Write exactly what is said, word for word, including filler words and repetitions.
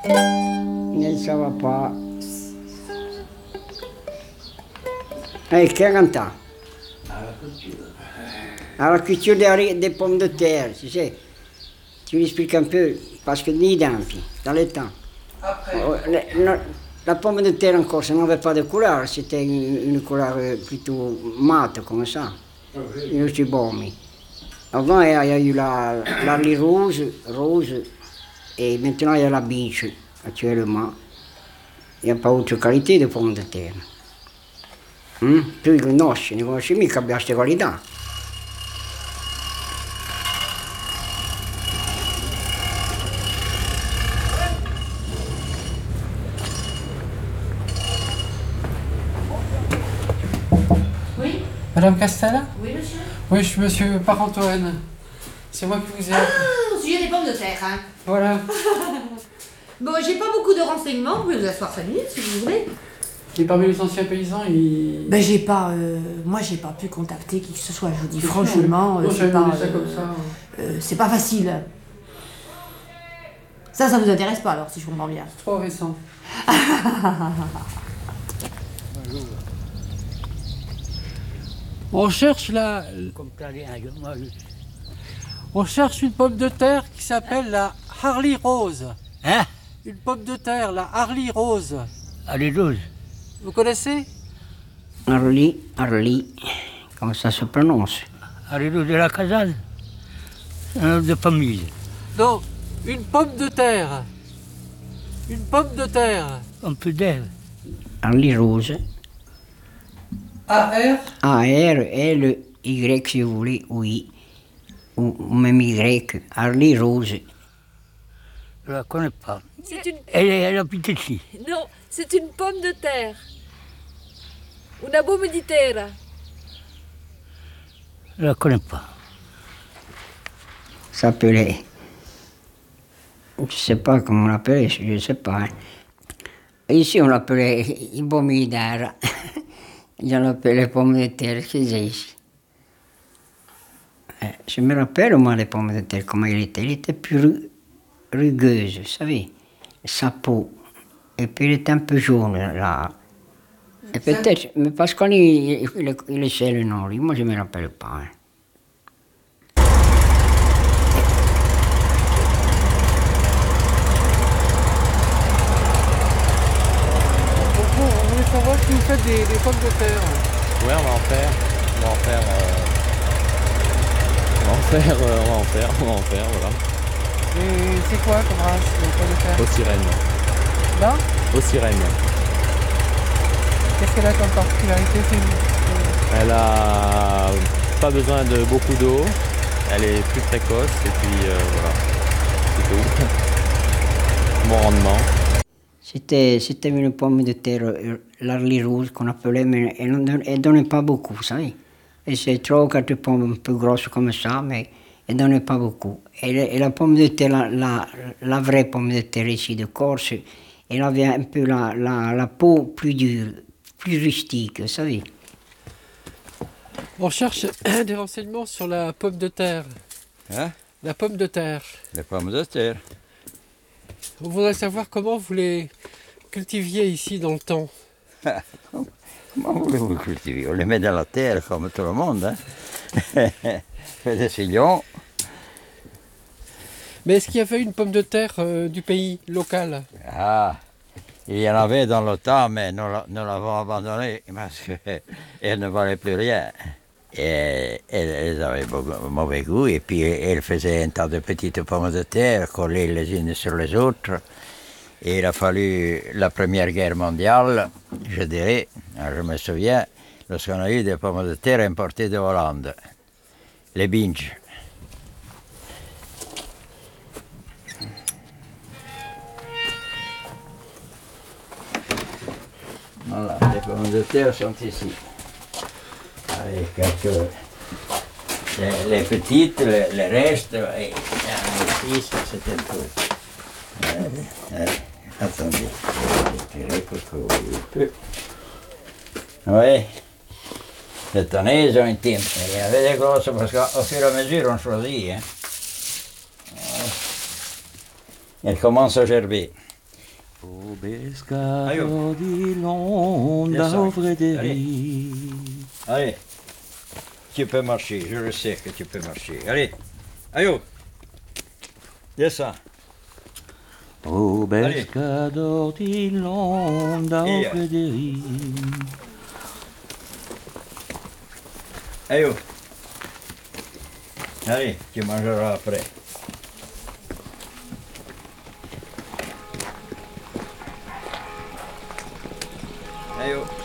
Ne ça va pas. Allez, quarante ans. À la culture. À la culture des, des pommes de terre, tu sais. Tu l'expliques un peu, parce que ni d'ampi, dans le temps. Après. La, la, la pomme de terre encore, ça n'avait pas de couleur, c'était une, une couleur plutôt mate comme ça. Une petite bombe. Avant, il y a eu la, la lit rouge, rose, et maintenant il y a la biche, actuellement. Il n'y a pas autre qualité de pommes de terre. Hm? Tu li conosci, ne conosci mica, abbiamo queste qualità. Oui. Madame Castella? Oui, monsieur. Oui, je suis monsieur Parent-Antoine. C'est moi qui vous ai... Ah, au sujet des pommes de terre, hein. Voilà. Bon, j'ai pas beaucoup de renseignements, vous pouvez vous asseoir cinq minutes si vous voulez. Et parmi les anciens paysans, ils... Ben j'ai pas... Euh, moi j'ai pas pu contacter qui que ce soit, je vous dis franchement, euh, c'est pas... ça comme ça. Euh, c'est pas facile. Ça, ça vous intéresse pas alors, si je comprends bien. C'est trop récent. On cherche la... On cherche une pomme de terre qui s'appelle la Harley Rose. Hein? Une pomme de terre, la Harley Rose. Harley Rose. Vous connaissez? Harley, Harley, comment ça se prononce? Harley Rose de la Casale. C'est un nom de famille. Non, une pomme de terre. Une pomme de terre. Un peu d'air. Harley Rose. A R A R L Y si vous voulez, oui. Ou, ou même Y, Harley Rose. Je ne la connais pas. Une... Elle, elle habite ici. Non, c'est une pomme de terre. Una pomme di terra. Je ne la connais pas. Ça s'appelait. Je ne sais pas comment on l'appelait, je ne sais pas. Hein. Ici, on l'appelait i pomi d'ara. On l'appelait pommes de terre, c'est ici. Je me rappelle, moi, les pommes de terre, comment il était. Il était plus rugueuse, vous savez, sa peau. Et puis il était un peu jaune, là. Et peut-être, mais parce qu'on il, il, il sait le nom, lui, moi je ne me rappelle pas. Hein. On voulait savoir si vous faites des, des pommes de terre. Ouais, on va en faire. On va en faire. Euh... On va en faire, euh, on va en faire, on va en faire, voilà. Et c'est quoi comme race de pommes de terre? Aux sirènes. Là? Aux sirènes. Qu'est-ce qu'elle a comme particularité? C'est... Elle a pas besoin de beaucoup d'eau. Elle est plus précoce et puis euh, voilà. C'est tout. Bon rendement. C'était, c'était une pomme de terre, l'Harley Rose qu'on appelait, mais elle ne donnait pas beaucoup, vous savez. Et c'est trois ou quatre pommes un peu grosses comme ça, mais elle ne donnait pas beaucoup. Et, et la pomme de terre, la, la, la vraie pomme de terre ici de Corse, elle avait un peu la, la, la peau plus dure, plus rustique, vous savez. On cherche des renseignements sur la pomme de terre. Hein? La pomme de terre. Les pommes de terre. On voudrait savoir comment vous les cultiviez ici dans le temps. Comment voulez-vous les cultiver? On les met dans la terre comme tout le monde. Hein? Fait des sillons. Mais est-ce qu'il y avait une pomme de terre euh, du pays local? Ah, il y en avait dans le temps, mais nous, nous l'avons abandonné parce qu'elles ne valaient plus rien. Et elles avaient mauvais goût, et puis elles faisaient un tas de petites pommes de terre collées les unes sur les autres. Et il a fallu la Première Guerre mondiale, je dirais, je me souviens, lorsqu'on a eu des pommes de terre importées de Hollande, les binges. Voilà, les pommes de terre sont ici. Avec quelques... Les, les petites, les, les restes, et ici, ça c'est un peu... Allez, allez, attendez, je vais tirer pour que vous voyez un peu. Oui, cette année ils ont une teinte, il y avait des grosses parce qu'au fur et à mesure on choisit. Hein. Elles commencent à gerber. Au pescado di Londa, au Frédéric. Allez, tu peux marcher, je le sais que tu peux marcher. Allez, allez, descends. Au pescado di Londa, au Frédéric. Allez, allez, tu mangeras après. Allez.